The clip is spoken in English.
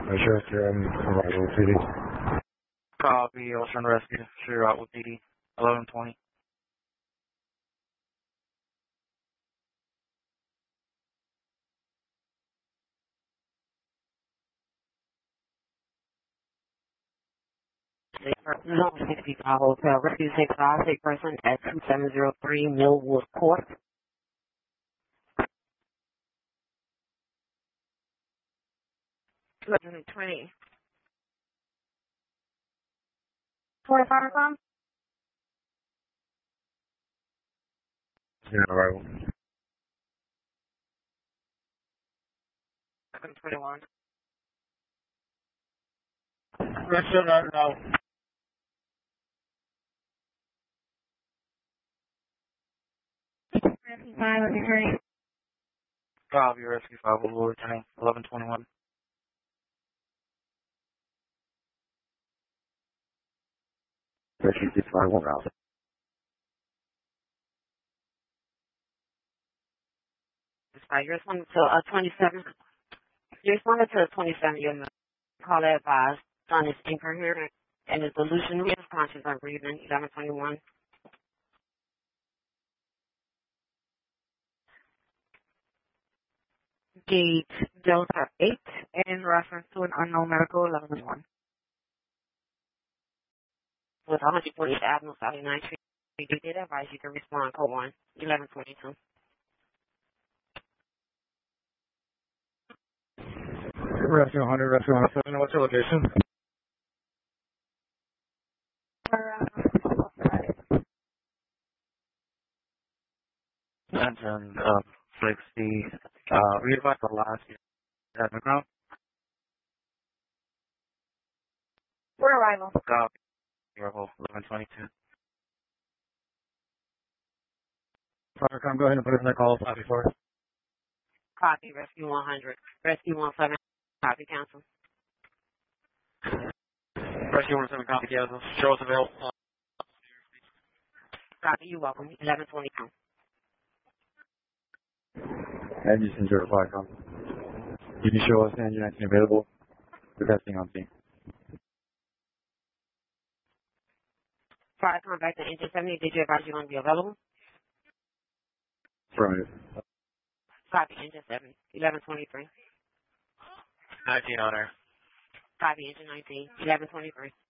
Sure, arrival PD. Copy, Ocean Rescue, sure out with PD, 1120. No, 65 Hotel, Rescue 65, sick person at 2703 Millwood Court. 1120. For the fire com? Arrival. 1121. Rescue right now. Rescue 5, let me hurry. Copy, Rescue 5, Lord, 1121. Rescue 651 route. You responded to 27. You responded to 27. Your call that advised. Son is incoherent and is delusional. He is conscious of breathing. 1121. Gate Delta 8 in reference to an unknown medical 11-1. With 140 Avenue 79 Street, we did advise you to respond code 1, 1122. Rescue 100, Rescue 107. What's your location? Mentioned 60. Read about the last year at the ground. For arrival. Copy, arrival 1122. Firecom, go ahead and put it in the call before. Copy, Rescue 100. Rescue 17, copy, council. Rescue 107, copy, council. Show us available. Copy, you're welcome. 1122. Engine 0, Firecom. Can you show us the engine 19 available? We're testing on scene. Fire contact to engine 70. Did you advise you're going to be available? Affirmative. Copy, engine 70. 1123. 19 on air. Copy, engine 19. 1123.